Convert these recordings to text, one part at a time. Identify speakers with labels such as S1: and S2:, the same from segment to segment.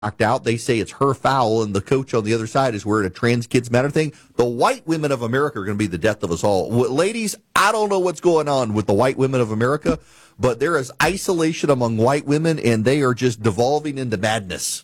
S1: knocked out. They say it's her foul, and the coach on the other side is wearing a Trans Kids Matter thing. The white women of America are going to be the death of us all. Ladies, I don't know what's going on with the white women of America, but there is isolation among white women, and they are just devolving into madness.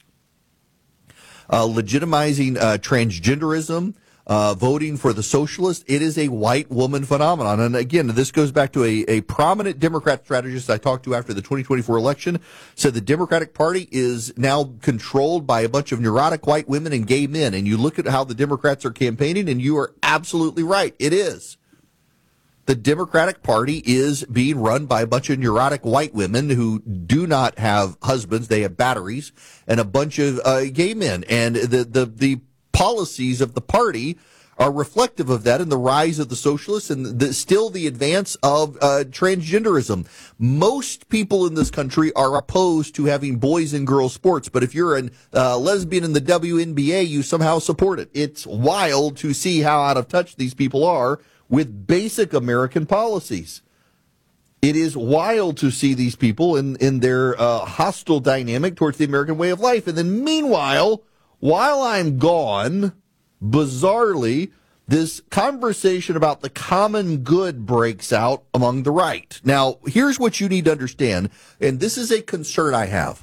S1: Legitimizing transgenderism, voting for the socialists, it is a white woman phenomenon. And again, this goes back to a prominent Democrat strategist I talked to after the 2024 election, said the Democratic Party is now controlled by a bunch of neurotic white women and gay men. And you look at how the Democrats are campaigning, and you are absolutely right. It is. The Democratic Party is being run by a bunch of neurotic white women who do not have husbands. They have batteries, and a bunch of gay men. And the policies of the party are reflective of that, and the rise of the socialists and still the advance of transgenderism. Most people in this country are opposed to having boys and girls sports, but if you're a lesbian in the WNBA, you somehow support it. It's wild to see how out of touch these people are with basic American policies. It is wild to see these people in their hostile dynamic towards the American way of life. And then meanwhile, while I'm gone, bizarrely, this conversation about the common good breaks out among the right. Now, here's what you need to understand, and this is a concern I have.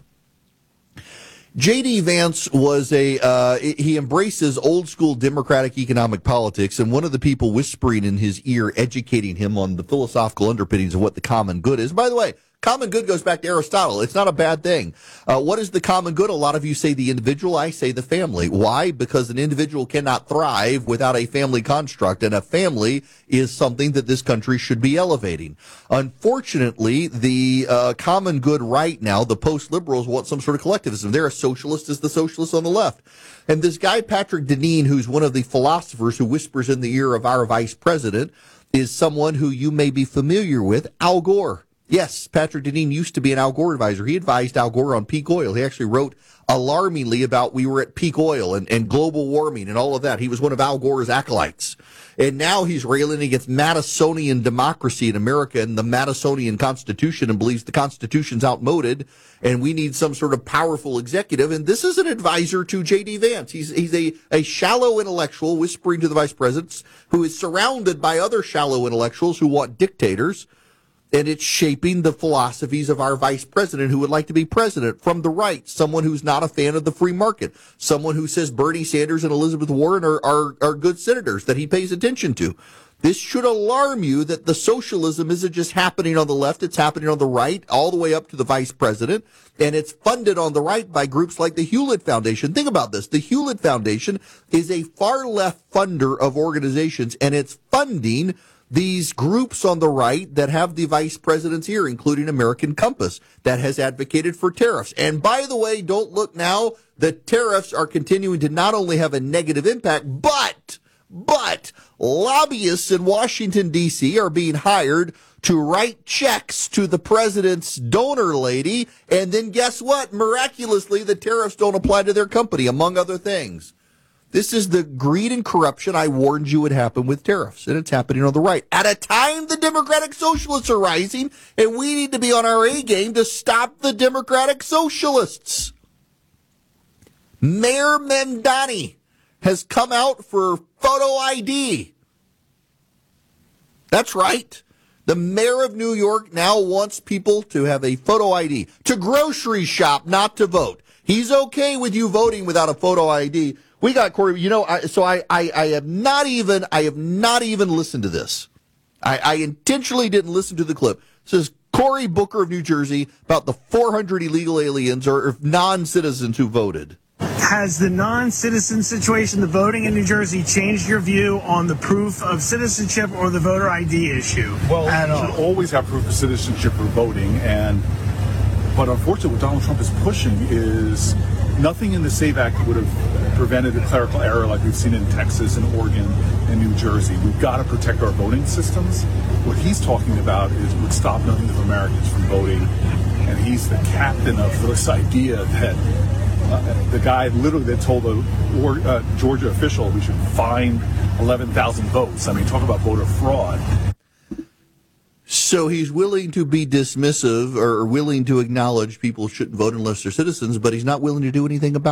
S1: J.D. Vance was he embraces old school democratic economic politics, and one of the people whispering in his ear, educating him on the philosophical underpinnings of what the common good is. By the way, common good goes back to Aristotle. It's not a bad thing. What is the common good? A lot of you say the individual. I say the family. Why? Because an individual cannot thrive without a family construct, and a family is something that this country should be elevating. Unfortunately, the common good right now, the post-liberals want some sort of collectivism. They're as socialist as the socialists on the left. And this guy, Patrick Deneen, who's one of the philosophers who whispers in the ear of our vice president, is someone who you may be familiar with, Al Gore. Yes, Patrick Deneen used to be an Al Gore advisor. He advised Al Gore on peak oil. He actually wrote alarmingly about we were at peak oil and global warming and all of that. He was one of Al Gore's acolytes. And now he's railing against Madisonian democracy in America and the Madisonian Constitution, and believes the Constitution's outmoded and we need some sort of powerful executive. And this is an advisor to J.D. Vance. He's a shallow intellectual whispering to the vice president who is surrounded by other shallow intellectuals who want dictators. And it's shaping the philosophies of our vice president who would like to be president from the right, someone who's not a fan of the free market, someone who says Bernie Sanders and Elizabeth Warren are good senators that he pays attention to. This should alarm you that the socialism isn't just happening on the left, it's happening on the right, all the way up to the vice president, and it's funded on the right by groups like the Hewlett Foundation. Think about this. The Hewlett Foundation is a far left funder of organizations, and it's funding these groups on the right that have the vice president's ear, including American Compass, that has advocated for tariffs. And by the way, don't look now, the tariffs are continuing to not only have a negative impact, but lobbyists in Washington, D.C. are being hired to write checks to the president's donor lady. And then guess what? Miraculously, the tariffs don't apply to their company, among other things. This is the greed and corruption I warned you would happen with tariffs, and it's happening on the right. At a time the Democratic Socialists are rising, and we need to be on our A game to stop the Democratic Socialists. Mayor Mamdani has come out for photo ID. That's right. The mayor of New York now wants people to have a photo ID, to grocery shop, not to vote. He's okay with you voting without a photo ID. We got Cory, I have not even listened to this. I intentionally didn't listen to the clip. It says Cory Booker of New Jersey about the 400 illegal aliens or non-citizens who voted.
S2: Has the non-citizen situation, the voting in New Jersey, changed your view on the proof of citizenship or the voter ID issue?
S3: Well, you should always have proof of citizenship for voting, but unfortunately what Donald Trump is pushing is nothing in the SAVE Act would have prevented a clerical error like we've seen in Texas and Oregon and New Jersey. We've got to protect our voting systems. What he's talking about would stop millions of Americans from voting, and he's the captain of this idea that the guy literally that told a Georgia official we should find 11,000 votes. I mean, talk about voter fraud.
S1: So he's willing to be dismissive or willing to acknowledge people shouldn't vote unless they're citizens, but he's not willing to do anything about it.